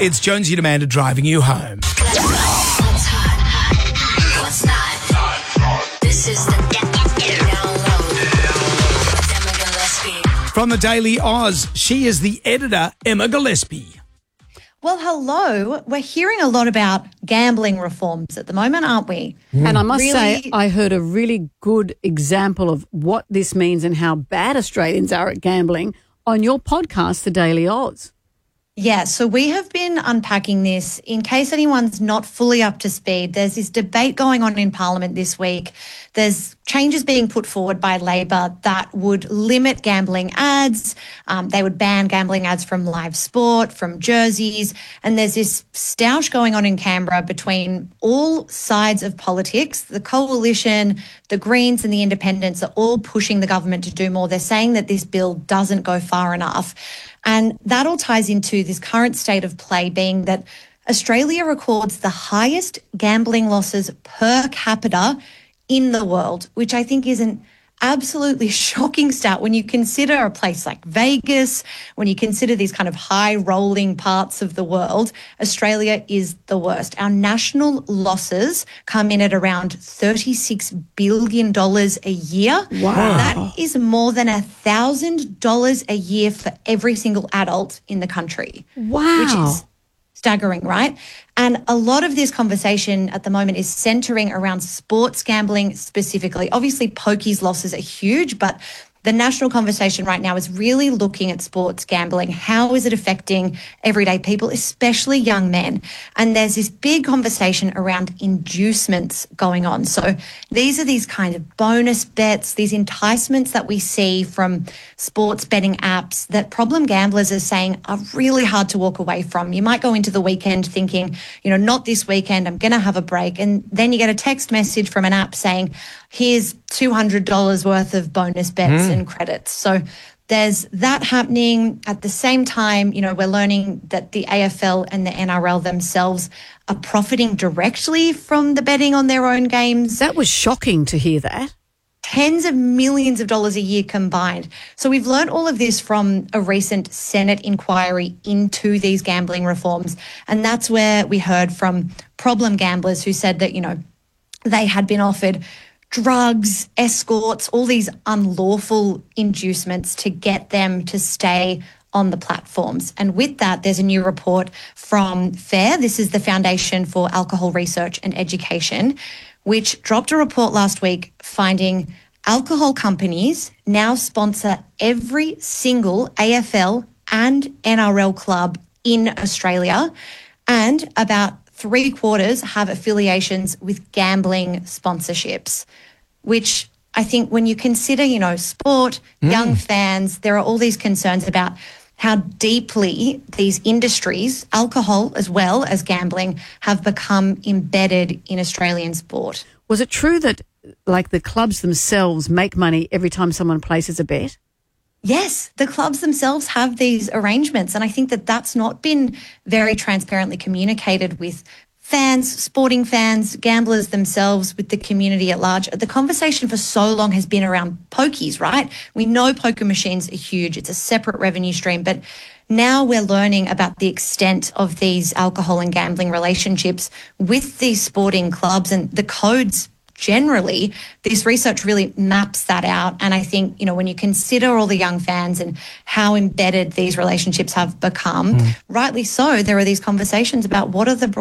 It's Jonesy and Amanda driving you home. What's hot? What's not? This is the download. Emma Gillespie. From the Daily Oz, she is the editor, Emma Gillespie. Well, hello. We're hearing a lot about gambling reforms at the moment, aren't we? And I must say, I heard a really good example of what this means and how bad Australians are at gambling on your podcast, The Daily Oz. Yeah, so we have been unpacking this. In case anyone's not fully up to speed, there's this debate going on in Parliament this week. There's changes being put forward by Labor that would limit gambling ads. They would ban gambling ads from live sport, from jerseys. And there's this stoush going on in Canberra between all sides of politics. The Coalition, the Greens and the Independents are all pushing the government to do more. They're saying that this bill doesn't go far enough. And that all ties into this current state of play being that Australia records the highest gambling losses per capita in the world, which I think is an absolutely shocking stat when you consider a place like Vegas, when you consider these kind of high rolling parts of the world. Australia is the worst. Our national losses come in at around $36 billion a year. Wow. That is more than $1,000 a year for every single adult in the country. Wow. Which is staggering, right? And a lot of this conversation at the moment is centering around sports gambling specifically. Obviously, pokies losses are huge, but the national conversation right now is really looking at sports gambling. How is it affecting everyday people, especially young men? And there's this big conversation around inducements going on. So these are these kind of bonus bets, these enticements that we see from sports betting apps that problem gamblers are saying are really hard to walk away from. You might go into the weekend thinking, not this weekend, I'm going to have a break. And then you get a text message from an app saying, here's $200 worth of bonus bets and credits. So there's that happening. At the same time, we're learning that the AFL and the NRL themselves are profiting directly from the betting on their own games. That was shocking to hear that. Tens of millions of dollars a year combined. So we've learned all of this from a recent Senate inquiry into these gambling reforms. And that's where we heard from problem gamblers who said that, they had been offered drugs, escorts, all these unlawful inducements to get them to stay on the platforms. And with that, there's a new report from FARE. This is the Foundation for Alcohol Research and Education, which dropped a report last week finding alcohol companies now sponsor every single AFL and NRL club in Australia, and about 3/4 have affiliations with gambling sponsorships, which I think when you consider, sport, young fans, there are all these concerns about how deeply these industries, alcohol as well as gambling, have become embedded in Australian sport. Was it true that, the clubs themselves make money every time someone places a bet? Yes, the clubs themselves have these arrangements, and I think that that's not been very transparently communicated with fans, sporting fans, gamblers themselves, with the community at large. The conversation for so long has been around pokies, right? We know poker machines are huge. It's a separate revenue stream, but now we're learning about the extent of these alcohol and gambling relationships with these sporting clubs and the codes. Generally, this research really maps that out. And I think, when you consider all the young fans and how embedded these relationships have become, rightly so, there are these conversations about what are the